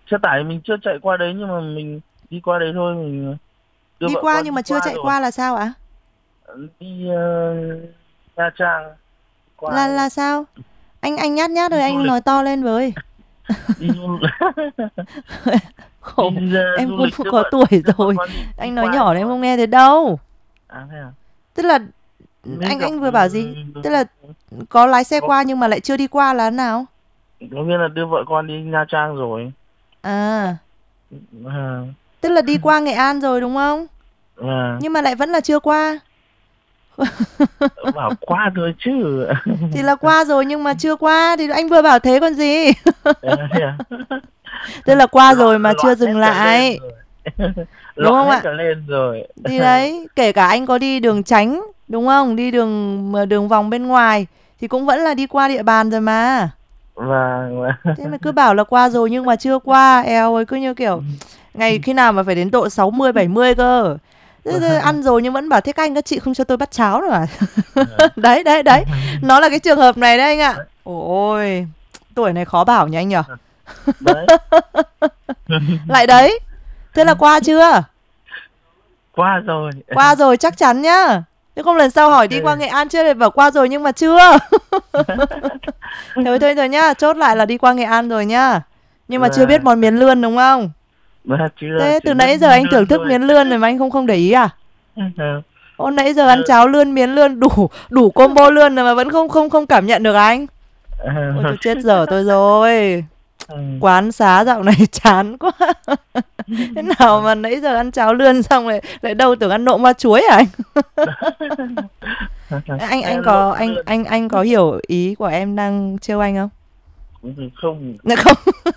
xe tải mình chưa chạy qua đấy, nhưng mà mình đi qua đấy thôi. Mình đưa Đi vợ qua con nhưng đi mà chưa qua chạy rồi. qua là sao ạ? Đi Nha Trang qua ấy Là ạ. sao? Anh nhát nhát rồi Đi du anh lịch. nói to lên với. Đi du Khổ, đi em du cũng lịch, đưa có vợ tuổi đưa vợ rồi. con đi Anh nói qua đấy nhỏ đấy em thôi. không nghe thấy đâu. Thế à? Tức là Mới gặp anh vừa bảo gì? Tức là có lái xe có qua nhưng mà lại chưa đi qua là thế nào? có nghĩa là đưa vợ con đi Nha Trang rồi. À, À, tức là đi qua Nghệ An rồi đúng không? à, Nhưng mà lại vẫn là chưa qua. bảo qua thôi chứ. Thì là qua rồi nhưng mà chưa qua thì anh vừa bảo thế còn gì. Thế à? Tức là qua rồi loạn mà chưa loạn hết dừng cả lên lại. rồi. Đúng Loạn không hết ạ? cả lên rồi. Thì đấy, kể cả anh có đi đường tránh, đúng không? Đi đường vòng bên ngoài thì cũng vẫn là đi qua địa bàn rồi mà. và Thế mà cứ bảo là qua rồi nhưng mà chưa qua, eo ơi cứ như kiểu ngày khi nào mà phải đến độ 60 70 cơ. Thế ăn rồi nhưng vẫn bảo thế các anh các chị không cho tôi bát cháo nữa à? Đấy đấy đấy. Nó là cái trường hợp này đấy anh ạ. Ôi, tuổi này khó bảo nhỉ anh nhở. đấy. Lại đấy. Thế là qua chưa? Qua rồi. Qua rồi chắc chắn nhá. Chứ không lần sau hỏi đi qua Ok. Nghệ An chưa để bảo qua rồi nhưng mà chưa. Thôi thôi rồi nhá, chốt lại là đi qua Nghệ An rồi nhá. Nhưng mà chưa biết và món miến lươn đúng không? và chưa, Thế chỉ từ biết nãy giờ đi anh thưởng đơn thức thôi. miến lươn rồi mà anh không không để ý à? Ô nãy giờ ăn cháo lươn miến lươn đủ đủ combo lươn rồi mà vẫn không không không cảm nhận được à anh? Ôi tôi chết dở tôi rồi. Quán xá dạo này chán quá. Thế nào mà nãy giờ ăn cháo lươn xong lại lại đâu tưởng ăn nộm hoa chuối à anh? Anh Lộn có lươn. anh có hiểu ý của em đang trêu anh không? Không. Dạ không.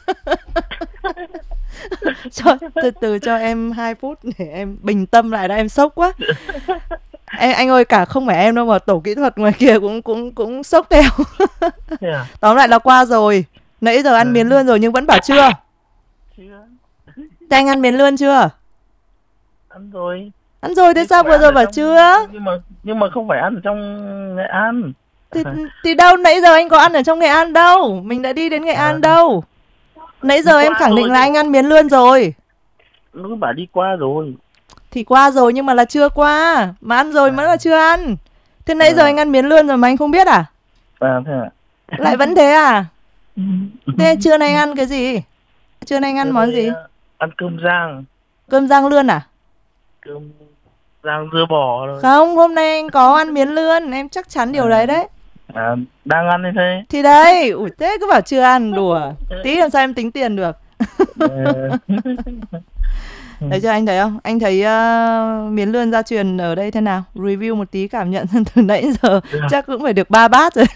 Cho từ từ cho em 2 phút để em bình tâm lại đã, em sốc quá. Anh ơi, cả không phải em đâu mà tổ kỹ thuật ngoài kia cũng sốc theo. Thế à? Tóm lại là qua rồi. Nãy giờ ăn miến lươn rồi nhưng vẫn bảo chưa. Chưa. Thế anh ăn miến lươn chưa? Ăn rồi. Ăn rồi thế Nhưng không sao phải vừa ăn rồi ở bảo trong, chưa? nhưng mà không phải ăn ở trong Nghệ An. Thì, thì đâu nãy giờ anh có ăn ở trong Nghệ An đâu. Mình đã đi đến Nghệ À, An đâu. Nãy đi giờ em qua khẳng định rồi là chứ. anh ăn miến lươn rồi. Nó bảo đi qua rồi. Thì qua rồi nhưng mà là chưa qua. Mà ăn rồi mới À, là chưa ăn. Thế nãy giờ anh à, ăn miến lươn rồi mà anh không biết à? thế à? Lại vẫn thế à? Thế trưa nay anh ăn cái gì? Trưa nay anh ăn Thế món đây gì? ăn cơm rang. Cơm rang lươn à? Cơm rang dưa bò rồi. Không, hôm nay anh có ăn miến lươn, em chắc chắn điều đấy À, đấy. đang ăn như thế. Thì đấy, ủi thế cứ bảo chưa ăn đùa. Tí làm sao em tính tiền được. Ờ. Thấy chưa anh thấy không? Anh thấy miến lươn gia truyền ở đây thế nào? Review một tí cảm nhận từ nãy giờ Được. chắc cũng phải được 3 bát rồi.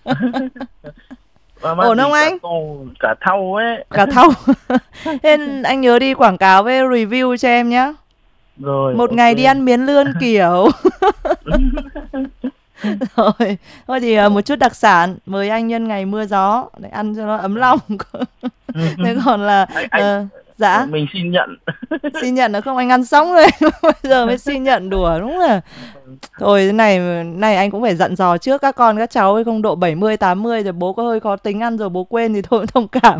Ba bát Ổn không gì, cả anh? tô cả thau ấy. Cả thau. Thế anh nhớ đi quảng cáo với review cho em nhá. Rồi, Một ok. ngày đi ăn miến lươn kiểu. Rồi, thôi thì một chút đặc sản mời anh nhân ngày mưa gió để ăn cho nó ấm lòng. Thế còn là anh dạ mình xin nhận. xin nhận nó không anh ăn xong rồi bây giờ mới xin nhận đùa đúng là thôi thế này anh cũng phải dặn dò trước các con các cháu ấy không độ 70 80 rồi bố có hơi khó tính ăn rồi bố quên thì thôi thông cảm.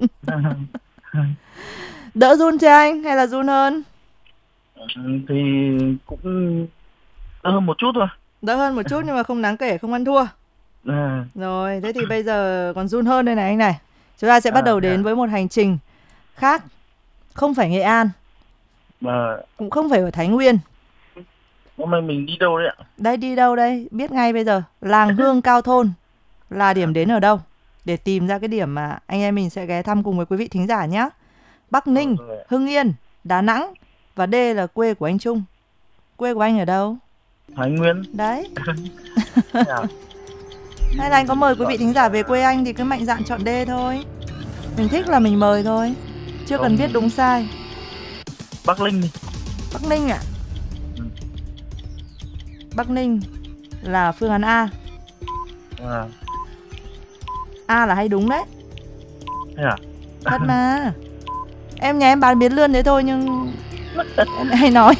Đỡ run chưa anh hay là run hơn? Thì cũng đỡ hơn một chút thôi. Đỡ hơn một chút nhưng mà không đáng kể không ăn thua. À, Rồi thế thì bây giờ còn run hơn đây này anh này. Chúng ta sẽ bắt đầu thế đến à? với một hành trình khác. Không phải Nghệ An, Mà cũng không phải ở Thái Nguyên. hôm nay mình đi đâu đấy ạ? Đây đi đâu đây? Biết ngay bây giờ. Làng Hương Cao Thôn là điểm đến ở đâu? Để tìm ra cái điểm mà anh em mình sẽ ghé thăm cùng với quý vị thính giả nhé. Bắc Rồi, Ninh, rồi. Hưng Yên, Đà Nẵng và D là quê của anh Trung. Quê của anh ở đâu? Thái Nguyên. Đấy. Thế à? Hay là anh có mời quý vị Chọn thính giả về quê anh thì cứ mạnh dạn chọn D thôi. Mình thích là mình mời thôi. Chưa cần viết đúng sai. Bắc Ninh đi. Bắc Ninh à? Ừ. Bắc Ninh là phương án A. À, A là hay đúng đấy. thế à? Thật mà. Em nhà em bán miến lươn thế thôi nhưng em hay nói.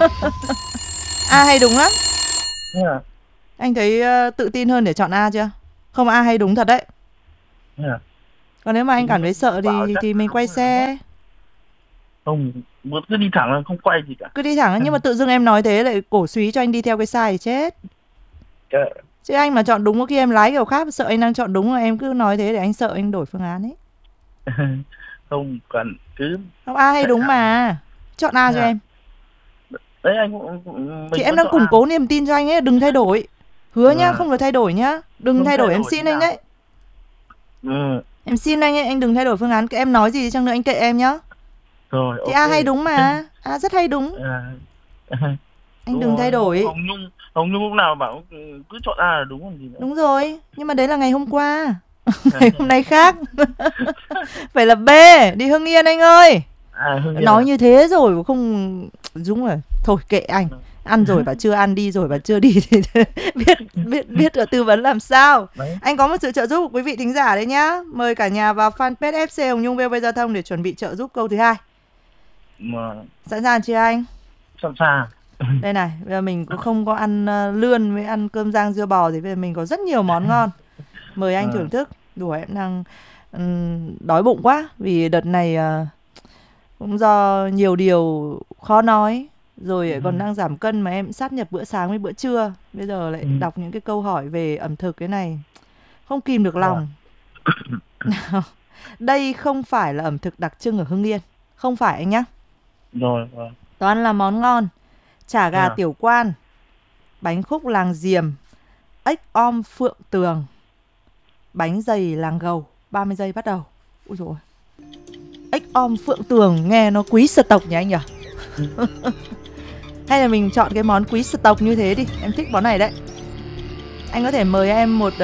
A hay đúng lắm. Thế à? Anh thấy tự tin hơn để chọn A chưa? Không A hay đúng thật đấy. Thế à? Còn nếu mà anh cảm thấy sợ bảo chắc thì mình không quay phải là mất. xe. Không, cứ đi thẳng là không quay gì cả. Cứ đi thẳng, nhưng mà tự dưng em nói thế lại cổ súy cho anh đi theo cái sai thì chết. Chứ anh mà chọn đúng có khi em lái kiểu khác, sợ anh đang chọn đúng mà em cứ nói thế để anh sợ anh đổi phương án ấy. Không cần cứ Không, A hay đúng thẳng. mà. Chọn A cho em. Đấy anh cũng Thì em đang củng cố niềm tin cho anh ấy, đừng thay đổi. Hứa nhá, không được thay đổi nhá. Đừng thay đổi, em xin anh đấy. Em xin anh ấy, anh đừng thay đổi phương án. Em nói gì chăng nữa anh kệ em nhá. Rồi, thì ok. A hay đúng mà. A rất hay đúng. Anh đừng thay đổi. Hồng Nhung lúc nào bảo cứ chọn A là đúng còn gì nữa. Đúng rồi, nhưng mà đấy là ngày hôm qua. Ngày hôm nay khác. Phải là B, đi Hưng Yên anh ơi. Hưng Yên nói như thế rồi không đúng rồi. Thôi kệ anh. Ăn rồi và chưa ăn, đi rồi và chưa đi thì biết là tư vấn làm sao. Đấy. Anh có một sự trợ giúp của quý vị thính giả đấy nhá. Mời cả nhà vào fanpage FC Hồng Nhung VOV Giao thông để chuẩn bị trợ giúp câu thứ 2. Sẵn sàng chưa anh? Sẵn sàng. Đây này, bây giờ mình cũng không có ăn lươn với ăn cơm rang dưa bò thì bây giờ mình có rất nhiều món ngon. Mời anh thưởng thức. Đùa, em đang đói bụng quá. Vì đợt này cũng do nhiều điều khó nói. Rồi còn đang giảm cân mà em sát nhập bữa sáng với bữa trưa. Bây giờ lại đọc những cái câu hỏi về ẩm thực cái này. Không kìm được lòng. Nào, đây không phải là ẩm thực đặc trưng ở Hưng Yên. Không phải anh nhá. Rồi. Toàn là món ngon. Chả gà Tiểu Quan, bánh khúc làng Diềm, ếch om Phượng Tường, bánh dày làng Gầu. 30 giây bắt đầu. Ui dồi ôi. Ếch om Phượng Tường nghe nó quý sờ tộc nhỉ anh nhỉ? Hay là mình chọn cái món quý sờ tộc như thế đi. Em thích món này đấy. Anh có thể mời em một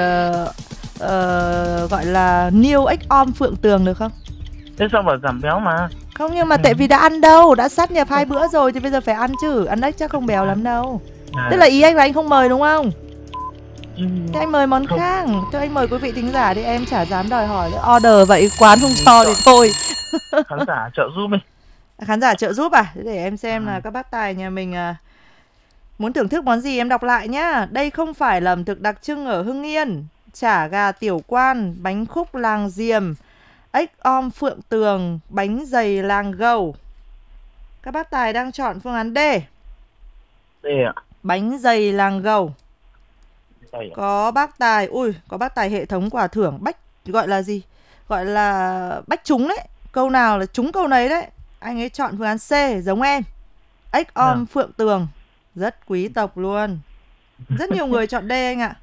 gọi là niêu ếch om Phượng Tường được không? Thế sao bảo giảm béo mà? Không, nhưng mà tại vì đã ăn đâu. Đã sát nhập 2 bữa rồi thì bây giờ phải ăn chứ. Ăn ếch chắc không béo lắm đâu. Tức là ý anh là anh không mời đúng không? Thế anh mời món khác. Thế anh mời quý vị thính giả đi. Em chả dám đòi hỏi nữa. Order vậy quán không cho thì thôi. Khán giả trợ giúp đi. Khán giả trợ giúp à? Để em xem là các bác tài nhà mình muốn thưởng thức món gì em đọc lại nhá. Đây không phải là ẩm thực đặc trưng ở Hưng Yên. Chả gà Tiểu Quan, bánh khúc làng Diềm, ếch om Phượng Tường, bánh dày làng Gầu. Các bác tài đang chọn phương án D. D ạ. Bánh dày làng Gầu. Có bác tài, có bác tài hệ thống quả thưởng bách, gọi là gì? Gọi là bách trúng đấy. Câu nào là trúng câu nấy đấy. Anh ấy chọn phương án C, giống em. Ếch om Phượng Tường. Rất quý tộc luôn. Rất nhiều người chọn D anh ạ.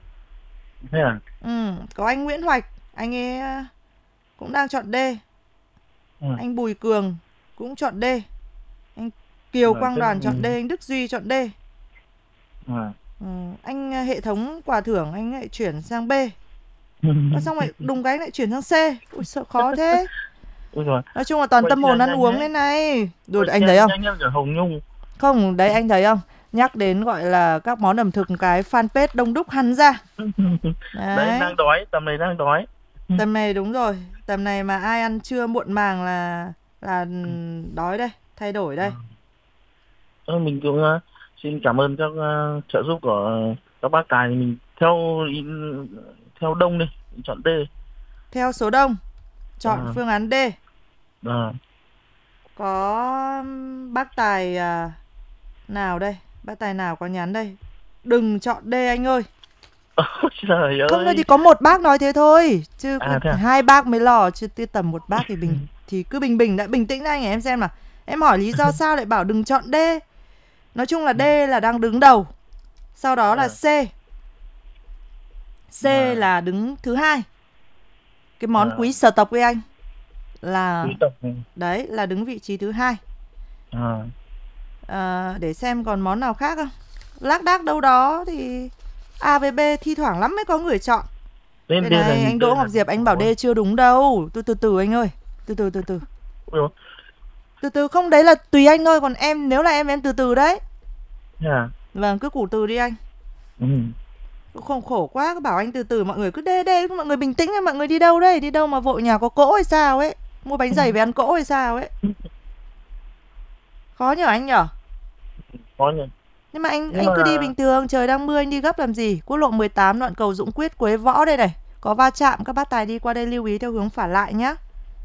Có anh Nguyễn Hoạch, anh ấy cũng đang chọn D. Anh Bùi Cường cũng chọn D. Anh Kiều Quang Đoàn chọn D. Anh Đức Duy chọn D. Anh hệ thống quà thưởng anh lại chuyển sang B. Xong rồi đùng cái lại chuyển sang C. Ui sợ khó thế. Nói chung là toàn tâm hồn ăn uống thế này. Rồi anh thấy không? Không, đấy anh thấy không? Nhắc đến gọi là các món ẩm thực cái fanpage đông đúc hẳn ra. Đấy, đang đói, tầm này đang đói. Tầm này đúng rồi. Tầm này mà ai ăn trưa muộn màng là đói đây, thay đổi đây. Mình cũng xin cảm ơn các trợ giúp của các bác tài. Mình theo đông đi, mình chọn D. Theo số đông, chọn phương án D. Có bác tài nào đây? Bác tài nào có nhắn đây? Đừng chọn D anh ơi. Trời ơi. Không thì có một bác nói thế thôi. Chứ hai bác mới lo. Chứ tầm một bác thì cứ bình đã. Bình tĩnh đã anh, em xem nào. Em hỏi lý do sao lại bảo đừng chọn D. Nói chung là D là đang đứng đầu. Sau đó là C. C là đứng thứ 2. Cái món quý sở tộc với anh là đấy, là đứng vị trí thứ 2. Để xem còn món nào khác không. Lác đác đâu đó thì A với B thi thoảng lắm mới có người chọn. Đây này, anh Đỗ Ngọc Diệp anh bảo D chưa đúng đâu. Từ từ anh ơi. Từ không, đấy là tùy anh thôi. Còn em, nếu là em từ từ đấy. Vâng, cứ củ từ đi anh. Không khổ quá, cứ bảo anh từ từ. Mọi người cứ đê, mọi người bình tĩnh. Mọi người đi đâu đây? Đi đâu mà vội, nhà có cỗ hay sao ấy? Mua bánh dày về ăn cỗ hay sao ấy? Khó nhở anh nhở? Khó nhỉ. Nhưng mà anh cứ đi bình thường, trời đang mưa anh đi gấp làm gì? Quốc lộ 18 đoạn cầu Dũng Quyết Quế Võ đây này. Có va chạm các bác tài đi qua đây lưu ý theo hướng phả lại nhá.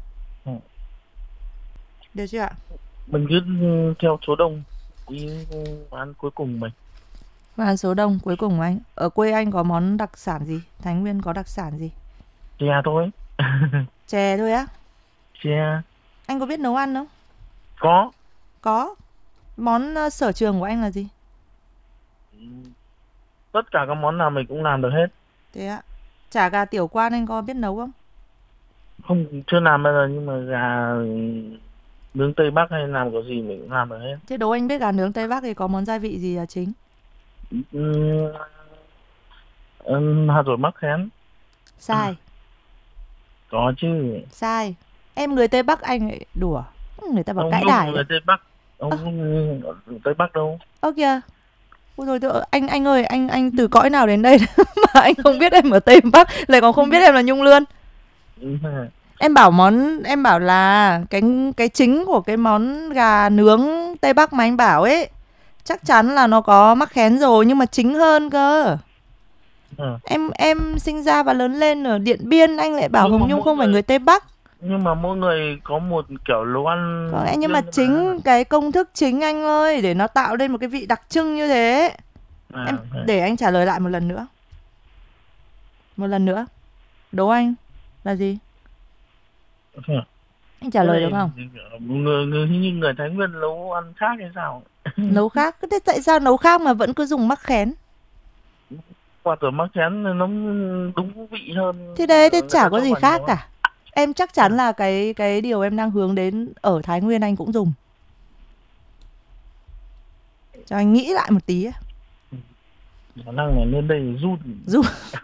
Được chưa ạ? Mình cứ theo số đông đi ăn cuối cùng mình. Và số đông cuối cùng anh. Ở quê anh có món đặc sản gì? Thái Nguyên có đặc sản gì? Chè thôi. Chè thôi á? Chè. Anh có biết nấu ăn không? Có. Có. Món sở trường của anh là gì? Tất cả các món nào mình cũng làm được hết. Thế ạ. Chả gà tiểu quan anh có biết nấu không? Không, chưa làm bao giờ, nhưng mà gà nướng Tây Bắc hay làm cái gì mình cũng làm được hết. Thế đố anh biết gà nướng Tây Bắc thì có món gia vị gì là chính? Hạt dổi mắc khén. Sai. Có chứ. Sai. Em người Tây Bắc anh lại đùa. Người ta bảo Ông cãi Nhung đài. người Tây Bắc. Ông Tây Bắc đâu? Ơ kìa. Ôi rồi anh ơi, anh từ cõi nào đến đây mà anh không biết em ở Tây Bắc, lại còn không biết em là Nhung Lươn. Em bảo là cái chính của cái món gà nướng Tây Bắc mà anh bảo ấy, chắc chắn là nó có mắc khén rồi, nhưng mà chính hơn cơ. Em sinh ra và lớn lên ở Điện Biên, anh lại bảo Hồng Nhung không phải người Tây Bắc. Nhưng mà mỗi người có một kiểu nấu ăn. Nhưng mà chính cái công thức chính anh ơi, để nó tạo lên một cái vị đặc trưng như thế. Để anh trả lời lại một lần nữa. Một lần nữa. Đố anh là gì? Anh trả lời được không? Người Thái Nguyên nấu ăn khác hay sao? Nấu khác? Thế tại sao nấu khác mà vẫn cứ dùng mắc khén? Quả tỏi mắc khén nó đúng vị hơn. Thế đấy, thế chả có gì khác cả. Em chắc chắn là cái điều em đang hướng đến ở Thái Nguyên anh cũng dùng. Cho anh nghĩ lại một tí. Khả năng là lên đây run.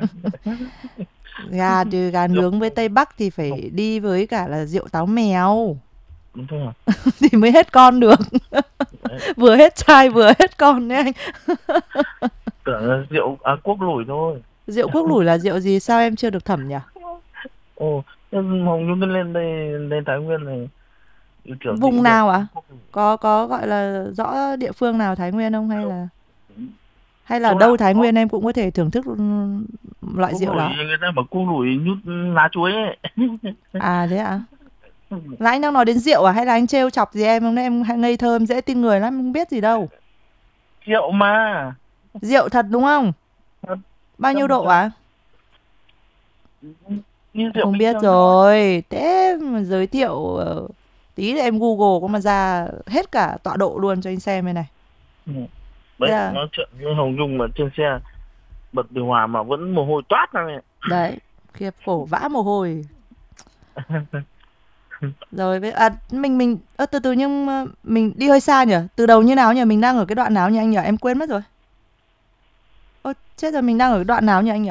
Gà nướng với Tây Bắc thì phải đi với cả là rượu táo mèo. Đúng không ạ? Thì mới hết con được. Vừa hết trai vừa hết con đấy anh. Tưởng là rượu quốc lủi thôi. Rượu quốc lủi là rượu gì? Sao em chưa được thẩm nhỉ? Hồng Nhung lên đây, lên Thái Nguyên này. Vùng nào ạ? Có gọi là rõ địa phương nào Thái Nguyên không, hay là đâu Thái Nguyên em cũng có thể thưởng thức loại rượu đó? Người ta bảo quốc lủi nhút lá chuối ấy. À thế ạ? Là anh đang nói đến rượu à, hay là anh trêu chọc gì em không? Em ngây thơ, em dễ tin người lắm, không biết gì đâu. Rượu mà. Rượu thật đúng không? Bao nhiêu độ ạ? Không biết rồi. Thế mà giới thiệu tí em Google có mà ra hết cả tọa độ luôn cho anh xem đây này. Đấy, nói chuyện với Hồng Nhung mà trên xe bật điều hòa mà vẫn mồ hôi toát ra này. Đấy, khiếp cổ vã mồ hôi. Rồi mình từ từ, nhưng mình đi hơi xa nhỉ? Từ đầu như nào nhỉ? Mình đang ở cái đoạn nào nhỉ anh nhỉ? Em quên mất rồi. Chết rồi, mình đang ở cái đoạn nào nhỉ anh nhỉ?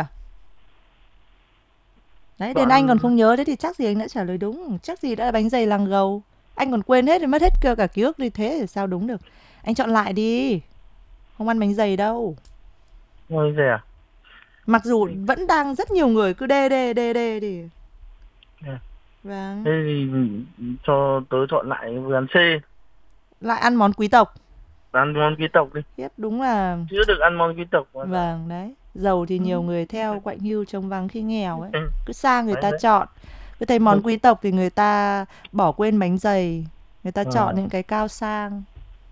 Đấy, đến anh còn không nhớ, thế thì chắc gì anh đã trả lời đúng. Chắc gì đã là bánh dày làng gầu. Anh còn quên hết, mất hết cả ký ức đi, thế thì sao đúng được. Anh chọn lại đi. Không ăn bánh dày đâu. Bánh dày à? Mặc dù vẫn đang rất nhiều người cứ đê đi. Vâng. Thế thì cho tớ chọn lại vừa ăn C. Lại ăn món quý tộc. Ăn món quý tộc đi. Đúng là chưa được ăn món quý tộc. Vâng, đấy. Giàu thì nhiều người theo, quạnh hiu trông vắng khi nghèo ấy. Cứ sang người ta chọn. Cứ thấy món quý tộc thì người ta bỏ quên bánh dày. Người ta chọn những cái cao sang.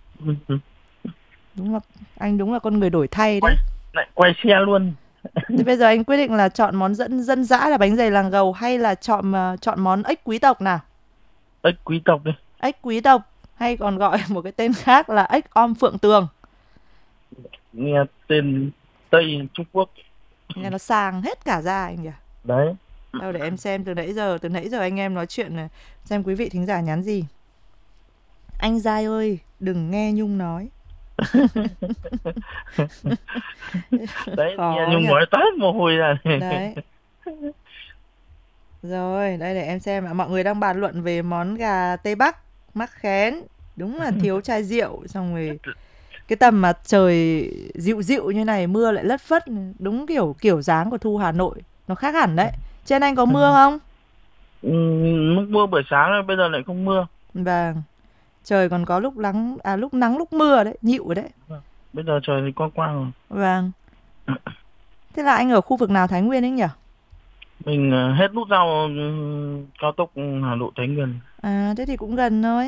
Đúng là con người đổi thay đấy. Lại quay xe luôn. Thì bây giờ anh quyết định là chọn món dân dã là bánh dày làng gầu, hay là chọn món ếch quý tộc nào? Ếch quý tộc đi. Ếch quý tộc, hay còn gọi một cái tên khác là ếch om phượng tường. Nghe tên Tây Trung Quốc. Nghe nó sang hết cả ra anh nhỉ? Đấy. Đâu để em xem từ nãy giờ anh em nói chuyện này, xem quý vị thính giả nhắn gì. Anh Giai ơi, đừng nghe Nhung nói. Đấy, nghe Nhung nói toát mồ hôi ra. Đấy. Rồi, đây để em xem. Mọi người đang bàn luận về món gà Tây Bắc mắc khén. Đúng là thiếu chai rượu. Xong rồi cái tầm mà trời dịu dịu như này, mưa lại lất phất, đúng kiểu dáng của thu Hà Nội. Nó khác hẳn đấy. Trên anh có mưa không? Mưa buổi sáng rồi, bây giờ lại không mưa. Vâng. Trời còn có lúc nắng lúc mưa đấy, nhịu rồi đấy. Bây giờ trời thì quang rồi. Vâng. Thế là anh ở khu vực nào Thái Nguyên ấy nhỉ? Mình hết nút giao cao tốc Hà Nội Thái Nguyên. À thế thì cũng gần thôi.